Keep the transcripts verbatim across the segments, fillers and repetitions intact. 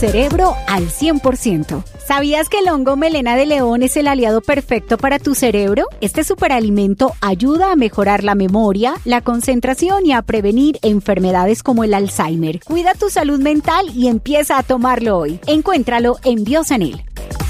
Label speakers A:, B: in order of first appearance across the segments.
A: cerebro al cien por ciento. ¿Sabías que el hongo melena de león es el aliado perfecto para tu cerebro? Este superalimento ayuda a mejorar la memoria, la concentración y a prevenir enfermedades como el Alzheimer. Cuida tu salud mental y empieza a tomarlo hoy. Encuéntralo en Biosanil.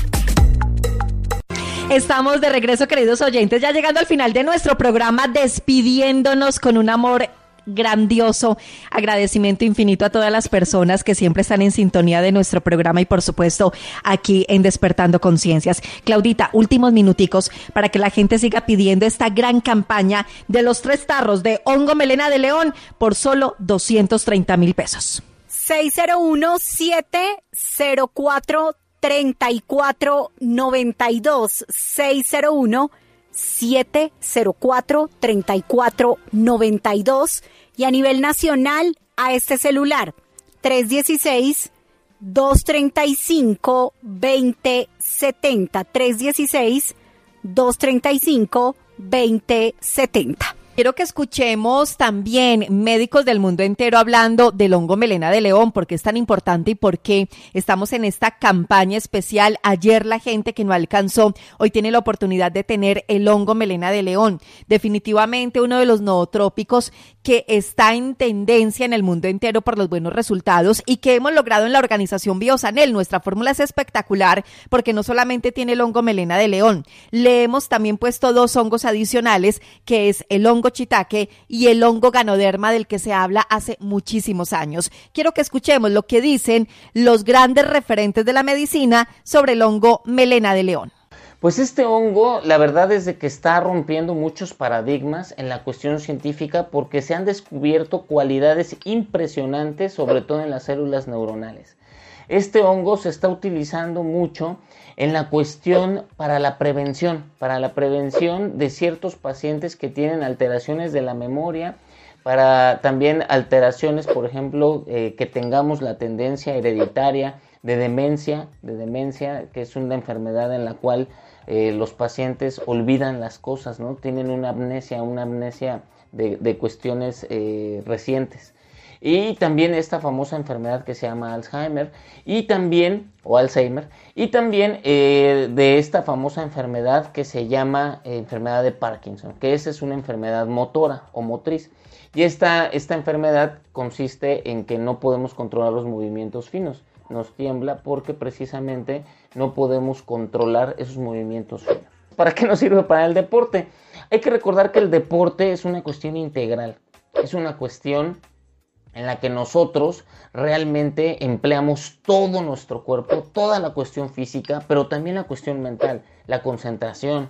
B: Estamos de regreso, queridos oyentes, ya llegando al final de nuestro programa, despidiéndonos con un amor grandioso, agradecimiento infinito a todas las personas que siempre están en sintonía de nuestro programa y por supuesto aquí en Despertando Conciencias. Claudita, últimos minuticos para que la gente siga pidiendo esta gran campaña de los tres tarros de hongo melena de león por solo doscientos treinta mil pesos.
A: seis cero uno, siete cero cuatro, tres cuatro nueve dos, seis cero uno, siete cero cuatro, tres cuatro nueve dos y a nivel nacional a este celular tres uno seis, dos tres cinco, dos cero siete cero, tres uno seis, dos tres cinco, dos cero siete cero.
B: Quiero que escuchemos también médicos del mundo entero hablando del hongo melena de león, por qué es tan importante y por qué estamos en esta campaña especial. Ayer la gente que no alcanzó, hoy tiene la oportunidad de tener el hongo melena de león. Definitivamente uno de los nootrópicos que está en tendencia en el mundo entero por los buenos resultados y que hemos logrado en la organización Biosanel. Nuestra fórmula es espectacular porque no solamente tiene el hongo melena de león, le hemos también puesto dos hongos adicionales, que es el hongo shiitake y el hongo ganoderma del que se habla hace muchísimos años. Quiero que escuchemos lo que dicen los grandes referentes de la medicina sobre el hongo melena de león.
C: Pues este hongo, la verdad es de que está rompiendo muchos paradigmas en la cuestión científica porque se han descubierto cualidades impresionantes, sobre todo en las células neuronales. Este hongo se está utilizando mucho en la cuestión para la prevención, para la prevención de ciertos pacientes que tienen alteraciones de la memoria, para también alteraciones, por ejemplo, eh, que tengamos la tendencia hereditaria de demencia, de demencia, que es una enfermedad en la cual eh, los pacientes olvidan las cosas, ¿no? Tienen una amnesia, una amnesia de, de cuestiones eh, recientes. Y también esta famosa enfermedad que se llama Alzheimer, y también, o Alzheimer, y también eh, de esta famosa enfermedad que se llama eh, enfermedad de Parkinson, que esa es una enfermedad motora o motriz. Y esta, esta enfermedad consiste en que no podemos controlar los movimientos finos, nos tiembla porque precisamente no podemos controlar esos movimientos finos. ¿Para qué nos sirve para el deporte? Hay que recordar que el deporte es una cuestión integral, es una cuestión en la que nosotros realmente empleamos todo nuestro cuerpo, toda la cuestión física, pero también la cuestión mental, la concentración,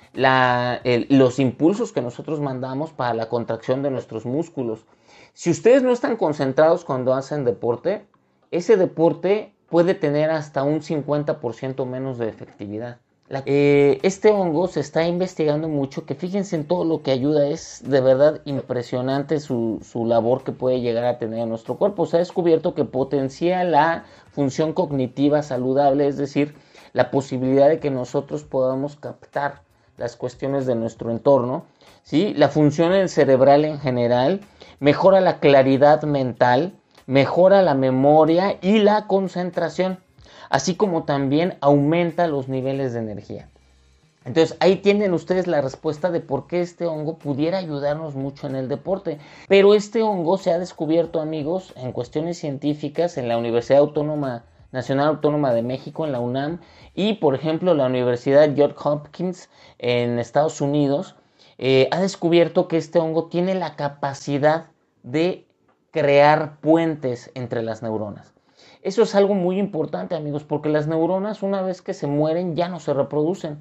C: la, el, los impulsos que nosotros mandamos para la contracción de nuestros músculos. Si ustedes no están concentrados cuando hacen deporte, ese deporte puede tener hasta un cincuenta por ciento menos de efectividad. La, eh, este hongo se está investigando mucho, que fíjense en todo lo que ayuda, es de verdad impresionante su, su labor que puede llegar a tener en nuestro cuerpo. Se ha descubierto que potencia la función cognitiva saludable, es decir, la posibilidad de que nosotros podamos captar las cuestiones de nuestro entorno, ¿sí? La función cerebral en general, mejora la claridad mental, mejora la memoria y la concentración, así como también aumenta los niveles de energía. Entonces ahí tienen ustedes la respuesta de por qué este hongo pudiera ayudarnos mucho en el deporte. Pero este hongo se ha descubierto, amigos, en cuestiones científicas en la Universidad Autónoma Nacional Autónoma de México, en la UNAM, y por ejemplo la Universidad Johns Hopkins en Estados Unidos, eh, ha descubierto que este hongo tiene la capacidad de crear puentes entre las neuronas. Eso es algo muy importante, amigos, porque las neuronas, una vez que se mueren, ya no se reproducen.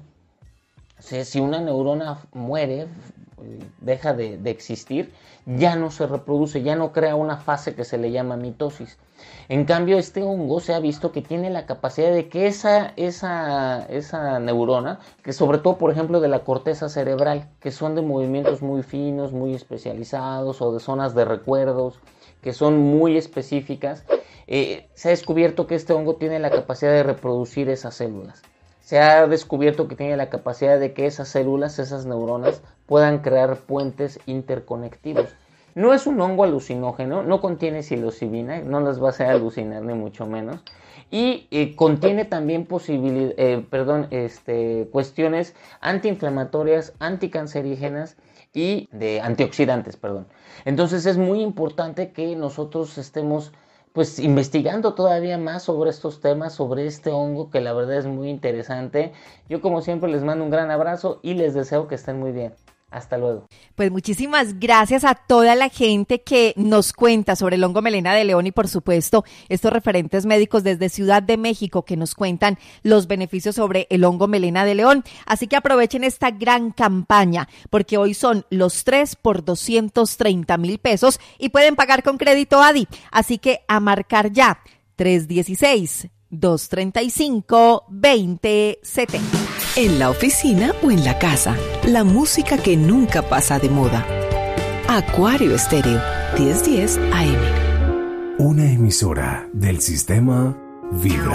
C: O sea, si una neurona muere, deja de, de existir, ya no se reproduce, ya no crea una fase que se le llama mitosis. En cambio, este hongo se ha visto que tiene la capacidad de que esa, esa, esa neurona, que sobre todo, por ejemplo, de la corteza cerebral, que son de movimientos muy finos, muy especializados, o de zonas de recuerdos, que son muy específicas, Eh, se ha descubierto que este hongo tiene la capacidad de reproducir esas células. Se ha descubierto que tiene la capacidad de que esas células, esas neuronas, puedan crear puentes interconectivos. No es un hongo alucinógeno, no contiene psilocibina, no les va a hacer alucinar ni mucho menos. Y eh, contiene también posibilidad, eh, perdón, este, cuestiones antiinflamatorias, anticancerígenas y de antioxidantes, perdón. Entonces es muy importante que nosotros estemos pues investigando todavía más sobre estos temas, sobre este hongo que la verdad es muy interesante. Yo como siempre les mando un gran abrazo y les deseo que estén muy bien. Hasta luego.
B: Pues muchísimas gracias a toda la gente que nos cuenta sobre el hongo melena de león y por supuesto estos referentes médicos desde Ciudad de México que nos cuentan los beneficios sobre el hongo melena de león. Así que aprovechen esta gran campaña porque hoy son los tres por doscientos treinta mil pesos y pueden pagar con crédito A D I. Así que a marcar ya tres uno seis, dos tres cinco, dos cero siete cero.
D: En la oficina o en la casa, la música que nunca pasa de moda. Acuario Estéreo, diez diez A M.
E: Una emisora del sistema Vibra.